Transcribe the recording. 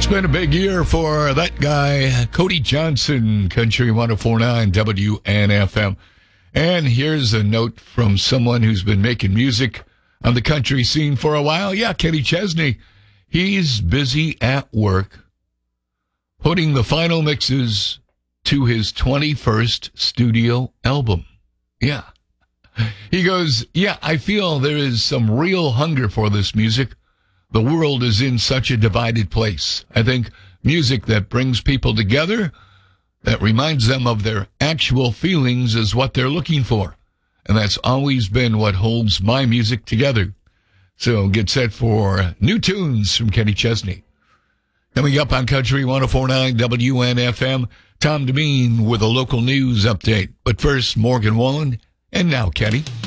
It's been a big year for that guy, Cody Johnson, Country 104.9 WNFM. And here's a note from someone who's been making music on the country scene for a while. Yeah, Kenny Chesney. He's busy at work putting the final mixes to his 21st studio album. Yeah. He goes, yeah, I feel there is some real hunger for this music. The world is in such a divided place. I think music that brings people together, that reminds them of their actual feelings, is what they're looking for. And that's always been what holds my music together. So get set for new tunes from Kenny Chesney. Coming up on Country 104.9 WNFM, Tom Demeen with a local news update. But first, Morgan Wallen. And now, Kenny.